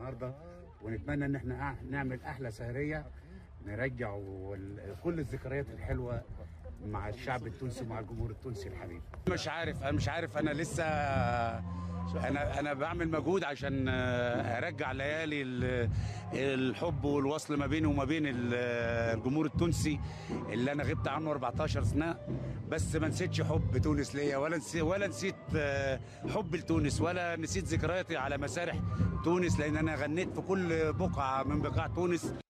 النهارده، ونتمنى ان احنا نعمل احلى سهريه نرجع كل الذكريات الحلوه مع الشعب التونسي ومع الجمهور التونسي الحبيب. مش عارف انا لسه انا بعمل مجهود عشان ارجع ليالي الحب والوصل ما بيني وما بين الجمهور التونسي اللي انا غبت عنه 14 سنه. بس ما نسيتش حب تونس ليا، ولا نسيت حب لتونس، ولا نسيت ذكرياتي على مسارح تونس، لان انا غنيت في كل بقعه من بقاع تونس.